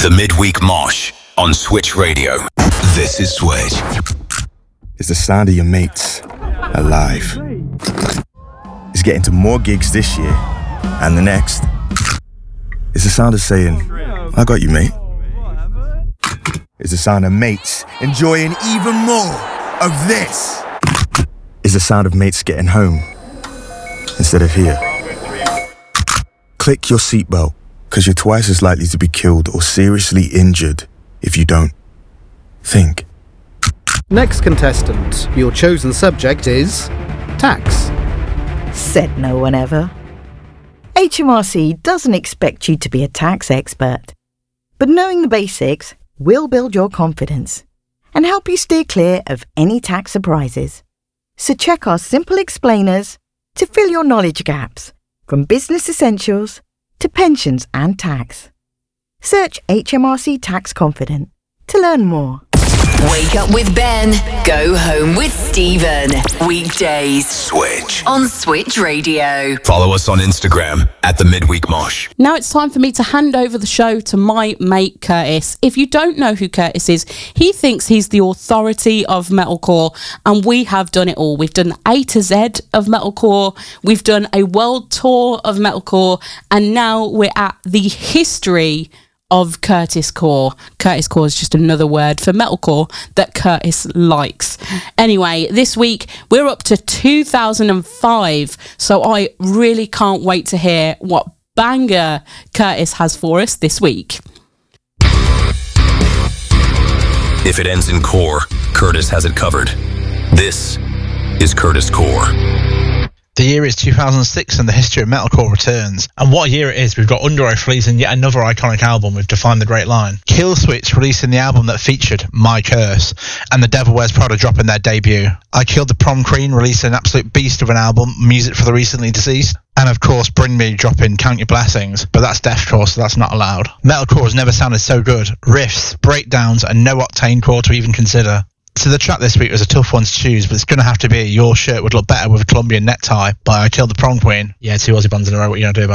The Midweek Mosh on Switch Radio. This is Switch. It's the sound of your mates alive. It's getting to more gigs this year and the next. It's the sound of saying, I got you, mate. It's the sound of mates enjoying even more of this. It's the sound of mates getting home instead of here. Click your seatbelt, because you're twice as likely to be killed or seriously injured if you don't. Think. Next contestant, your chosen subject is tax. Said no one ever. HMRC doesn't expect you to be a tax expert, but knowing the basics will build your confidence and help you steer clear of any tax surprises. So check our simple explainers to fill your knowledge gaps, from business essentials to pensions and tax. Search HMRC Tax Confident to learn more. Wake up with Ben, go home with Stephen. Weekdays. Switch. On Switch Radio. Follow us on Instagram at The Midweek Mosh. Now it's time for me to hand over the show to my mate Curtis. If you don't know who Curtis is, he thinks he's the authority of metalcore, and we have done it all. We've done A to Z of metalcore, we've done a world tour of metalcore, and now we're at the history of Curtis Core. Curtis Core is just another word for metalcore that Curtis likes. Anyway, this week we're up to 2005, so I really can't wait to hear what banger Curtis has for us this week. If it ends in core, Curtis has it covered. This is Curtis Core. The year is 2006 and the history of metalcore returns. And what a year it is. We've got Underoath releasing yet another iconic album with Define the Great Line. Killswitch releasing the album that featured My Curse, and The Devil Wears Prada dropping their debut. I Killed the Prom Queen releasing an absolute beast of an album, music for the recently deceased. And of course Bring Me dropping Count Your Blessings, but that's deathcore, so that's not allowed. Metalcore has never sounded so good. Riffs, breakdowns and no octane core to even consider. So the track this week was a tough one to choose, but it's going to have to be Your Shirt Would Look Better with a Colombian Necktie by I Killed the Prom Queen. Yeah, 2 Aussie bands in a row, what are you going to do about it?